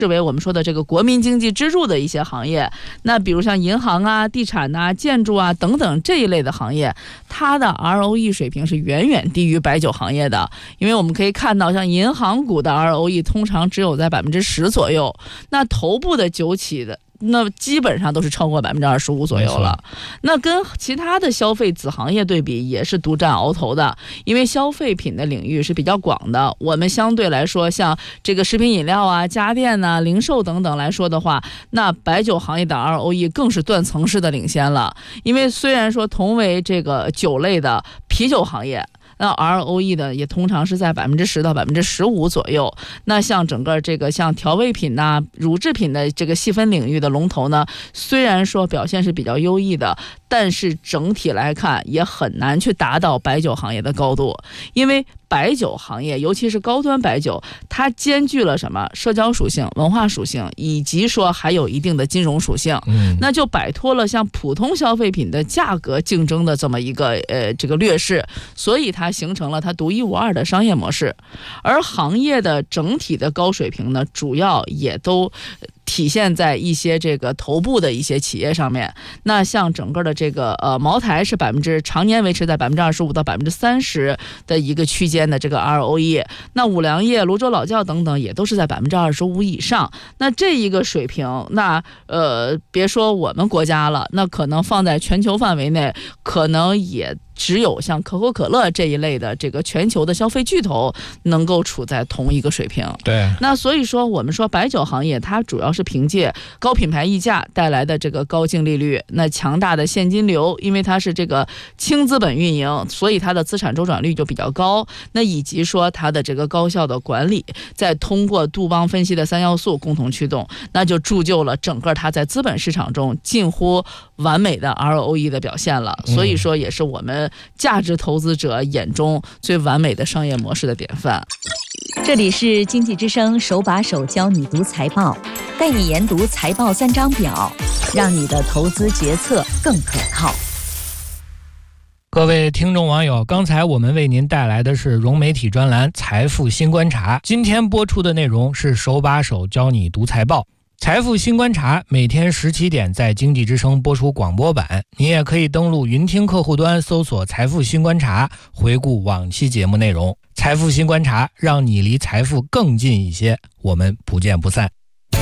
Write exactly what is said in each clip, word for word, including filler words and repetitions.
视为我们说的这个国民经济支柱的一些行业。那比如像银行啊、地产啊、建筑啊等等这一类的行业，它的 R O E 水平是远远低于白酒行业的。因为我们可以看到，像银行股的 R O E 通常只有在百分之十左右，那头部的酒企的那基本上都是超过百分之二十五左右了。那跟其他的消费子行业对比，也是独占鳌头的。因为消费品的领域是比较广的，我们相对来说，像这个食品饮料啊、家电啊、零售等等来说的话，那白酒行业的 R O E 更是断层式的领先了。因为虽然说同为这个酒类的啤酒行业，那 R O E 的也通常是在百分之十到百分之十五左右。那像整个这个像调味品呐、乳制品的这个细分领域的龙头呢，虽然说表现是比较优异的，但是整体来看也很难去达到白酒行业的高度。因为白酒行业，尤其是高端白酒，它兼具了什么社交属性、文化属性，以及说还有一定的金融属性。嗯，那就摆脱了像普通消费品的价格竞争的这么一个呃这个劣势，所以它形成了它独一无二的商业模式。而行业的整体的高水平呢，主要也都体现在一些这个头部的一些企业上面。那像整个的这个呃茅台是百分之常年维持在百分之二十五到百分之三十的一个区间的这个 R O E。那五粮液、泸州老窖等等也都是在百分之二十五以上。那这一个水平，那呃别说我们国家了，那可能放在全球范围内，可能也只有像可口可乐这一类的这个全球的消费巨头能够处在同一个水平。 对， 那所以说我们说白酒行业它主要是凭借高品牌溢价带来的这个高净利率，那强大的现金流，因为它是这个轻资本运营，所以它的资产周转率就比较高。那以及说它的这个高效的管理，再通过杜邦分析的三要素共同驱动，那就铸就了整个它在资本市场中近乎完美的 R O E 的表现了。所以说也是我们价值投资者眼中最完美的商业模式的典范。 这里是经济之声手把手教你读财报，带你研读财报三张表，让你的投资决策更可靠。 各位听众网友，刚才我们为您带来的是融媒体专栏财富新观察，今天播出的内容是手把手教你读财报。财富新观察每天十七点在经济之声播出广播版，你也可以登录云听客户端搜索财富新观察，回顾往期节目内容。财富新观察，让你离财富更近一些，我们不见不散。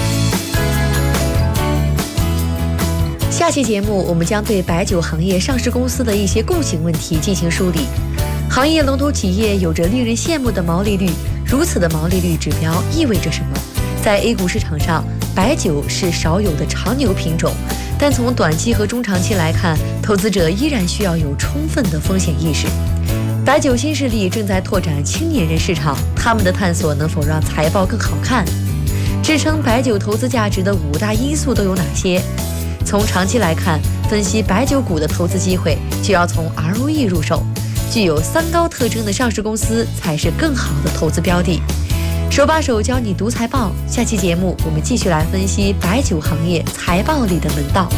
下期节目我们将对白酒行业上市公司的一些共性问题进行梳理。行业龙头企业有着令人羡慕的毛利率，如此的毛利率指标意味着什么？在 A 股市场上，白酒是少有的长牛品种，但从短期和中长期来看，投资者依然需要有充分的风险意识。白酒新势力正在拓展青年人市场，他们的探索能否让财报更好看？支撑白酒投资价值的五大因素都有哪些？从长期来看，分析白酒股的投资机会，就要从 R O E 入手，具有三高特征的上市公司才是更好的投资标的。手把手教你读财报，下期节目我们继续来分析白酒行业财报里的门道。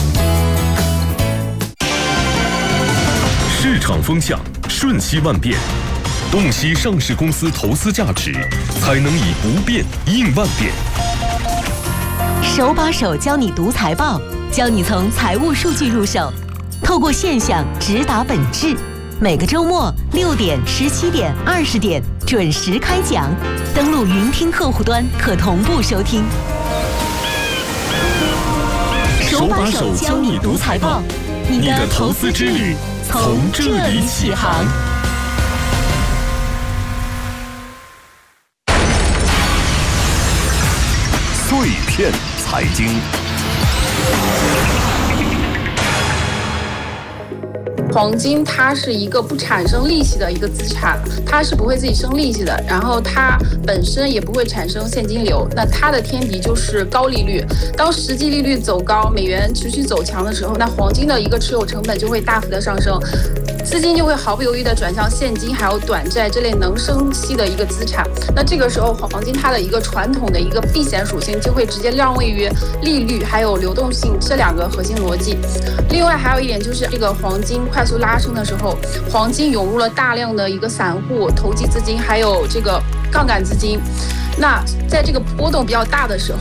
市场风向瞬息万变，洞悉上市公司投资价值，才能以不变应万变。 手把手教你读财报，教你从财务数据入手，透过现象直达本质。每个周末六点、十七点、二十点准时开讲，登录云听客户端可同步收听。手把手教你读财报，你的投资之旅从这里起航。 碎片财经。 黄金它是一个不产生利息的一个资产，它是不会自己生利息的，然后它本身也不会产生现金流，那它的天敌就是高利率。当实际利率走高，美元持续走强的时候，那黄金的一个持有成本就会大幅的上升，资金就会毫不犹豫的转向现金还有短债这类能生息的一个资产。那这个时候黄金它的一个传统的一个避险属性就会直接让位于利率还有流动性这两个核心逻辑。另外还有一点就是这个黄金快速拉升的时候，黄金涌入了大量的一个散户投机资金还有这个杠杆资金。那在这个波动比较大的时候，